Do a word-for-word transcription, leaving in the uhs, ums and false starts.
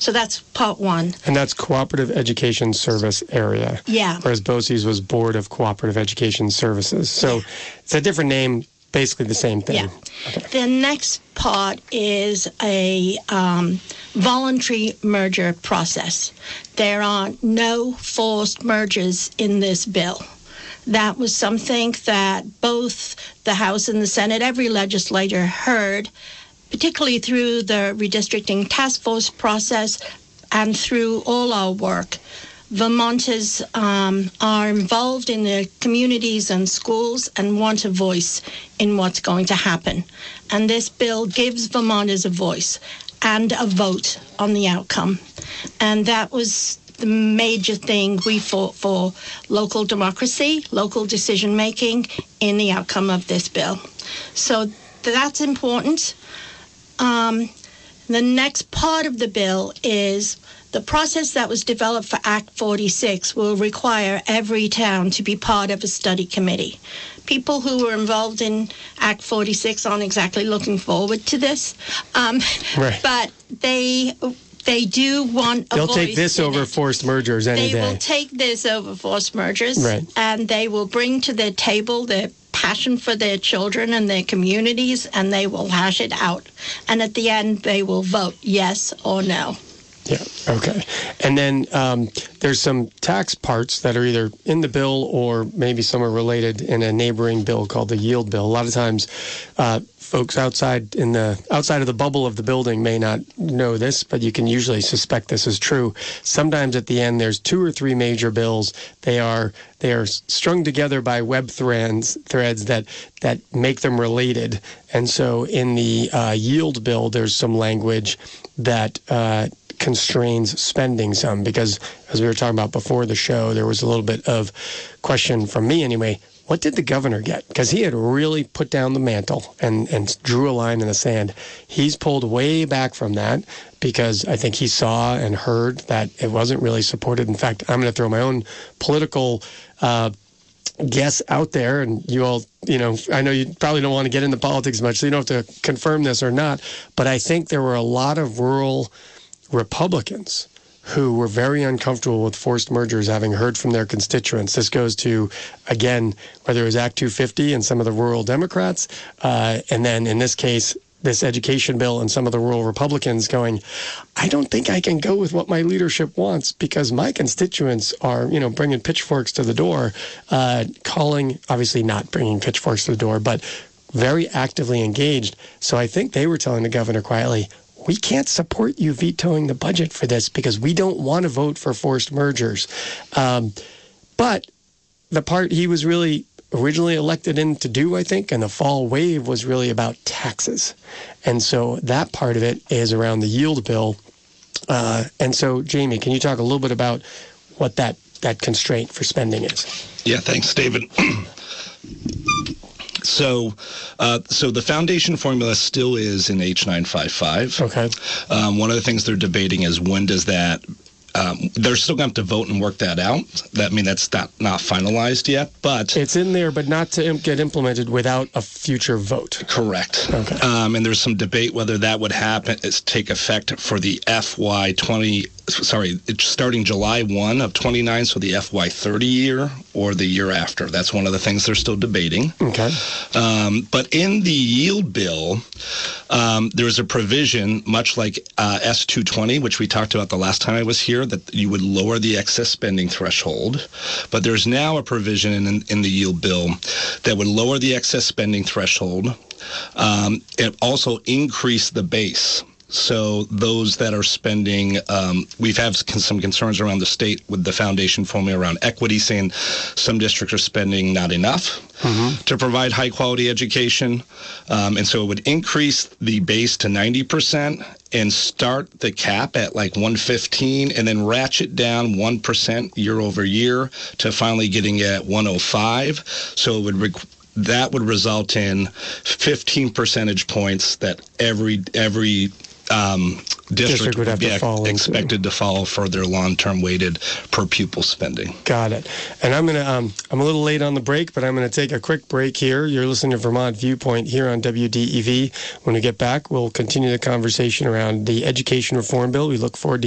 So that's part one. And that's Cooperative Education Service Area. Yeah. Whereas BOCES was Board of Cooperative Education Services. So yeah. It's a different name, basically the same thing. Yeah. Okay. The next part is a um, voluntary merger process. There are no forced mergers in this bill. That was something that both the House and the Senate, every legislator heard, particularly through the redistricting task force process and through all our work. Vermonters um, are involved in their communities and schools and want a voice in what's going to happen. And this bill gives Vermonters a voice and a vote on the outcome. And that was the major thing we fought for: local democracy, local decision-making in the outcome of this bill. So that's important. Um, the next part of the bill is the process that was developed for Act forty-six will require every town to be part of a study committee. People who were involved in Act forty-six aren't exactly looking forward to this, um, right. but they they do want a They'll voice take this in over it. forced mergers any They day. will take this over forced mergers, right. and they will bring to their table their passion for their children and their communities, and they will hash it out. And at the end, they will vote yes or no. Yeah, okay. And then um, there's some tax parts that are either in the bill or maybe some are related in a neighboring bill called the yield bill. A lot of times uh, folks outside in the outside of the bubble of the building may not know this, but you can usually suspect this is true. Sometimes at the end there's two or three major bills. They are they are strung together by web threads threads that that make them related. And so in the uh, yield bill, there's some language that uh, constrains spending some, because as we were talking about before the show, there was a little bit of question from me anyway. What did the governor get? Because he had really put down the mantle and, and drew a line in the sand. He's pulled way back from that because I think he saw and heard that it wasn't really supported. In fact, I'm going to throw my own political uh, guess out there, and you all, you know, I know you probably don't want to get into politics much, so you don't have to confirm this or not, but I think there were a lot of rural Republicans who were very uncomfortable with forced mergers, having heard from their constituents. This goes to, again, whether it was Act two fifty and some of the rural Democrats, uh, and then in this case, this education bill and some of the rural Republicans going, I don't think I can go with what my leadership wants because my constituents are, you know, bringing pitchforks to the door, uh, calling, obviously not bringing pitchforks to the door, but very actively engaged. So I think they were telling the governor quietly, we can't support you vetoing the budget for this because we don't want to vote for forced mergers. Um, but the part he was really originally elected in to do, I think, and the fall wave was really about taxes. And so that part of it is around the yield bill. Uh, and so, Jamie, can you talk a little bit about what that, that constraint for spending is? Yeah, thanks, David. So, uh, so the foundation formula still is in H nine fifty-five. Okay. Um, one of the things they're debating is when does that. Um, they're still going to have to vote and work that out. That I mean, that's not, not finalized yet, but it's in there, but not to imp- get implemented without a future vote. Correct. Okay. Um, and there's some debate whether that would happen, is take effect for the F Y twenty. Sorry, it's starting July first of twenty-nine, so the F Y thirty year or the year after. That's one of the things they're still debating. Okay. Um, but in the yield bill, um, there is a provision, much like uh, S two twenty, which we talked about the last time I was here, that you would lower the excess spending threshold. But there's now a provision in, in the yield bill that would lower the excess spending threshold um, and also increase the base. So those that are spending, um, we've had some concerns around the state with the foundation formula around equity, saying some districts are spending not enough mm-hmm. to provide high quality education. Um, and so it would increase the base to ninety percent and start the cap at like one fifteen and then ratchet down one percent year over year to finally getting at one oh five. So it would re- that would result in fifteen percentage points that every every Um, district, district would have be to fall expected into. to follow for their long-term weighted per pupil spending. Got it. And I'm gonna um, I'm a little late on the break, but I'm gonna take a quick break here. You're listening to Vermont Viewpoint here on W D E V. When we get back, we'll continue the conversation around the education reform bill. We look forward to